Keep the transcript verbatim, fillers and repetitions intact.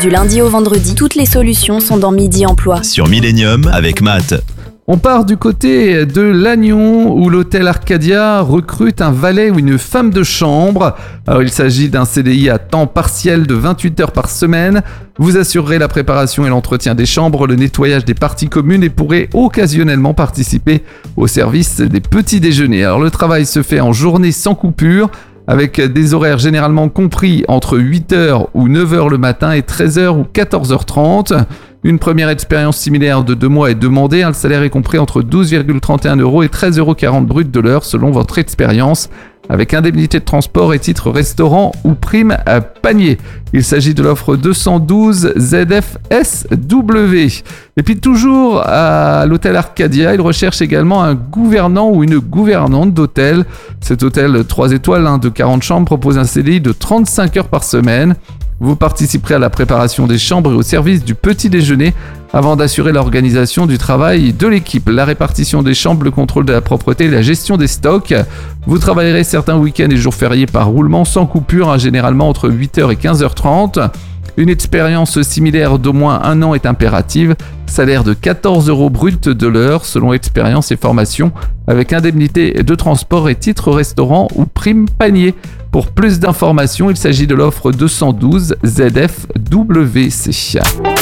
Du lundi au vendredi, toutes les solutions sont dans Midi Emploi. Sur Millennium avec Matt. On part du côté de Lannion où l'hôtel Arcadia recrute un valet ou une femme de chambre. Alors il s'agit d'un C D I à temps partiel de vingt-huit heures par semaine. Vous assurerez la préparation et l'entretien des chambres, le nettoyage des parties communes et pourrez occasionnellement participer au service des petits déjeuners. Alors le travail se fait en journée sans coupure, avec des horaires généralement compris entre huit heures ou neuf heures le matin et treize heures ou quatorze heures trente. Une première expérience similaire de deux mois est demandée. Le salaire est compris entre douze virgule trente et un euros et treize euros quarante brut de l'heure selon votre expérience, avec indemnité de transport et titre restaurant ou prime à panier. Il s'agit de l'offre deux cent douze Z F S W. Et puis toujours à l'hôtel Arcadia, il recherche également un gouvernant ou une gouvernante d'hôtel. Cet hôtel trois étoiles hein, de quarante chambres propose un C D I de trente-cinq heures par semaine. Vous participerez à la préparation des chambres et au service du petit déjeuner avant d'assurer l'organisation du travail de l'équipe, la répartition des chambres, le contrôle de la propreté et la gestion des stocks. Vous travaillerez certains week-ends et jours fériés par roulement sans coupure, hein, généralement entre huit heures et quinze heures trente. Une expérience similaire d'au moins un an est impérative. Salaire de quatorze euros brut de l'heure selon expérience et formation, avec indemnité de transport et titre restaurant ou prime panier. Pour plus d'informations, il s'agit de l'offre deux cent douze Z F W C.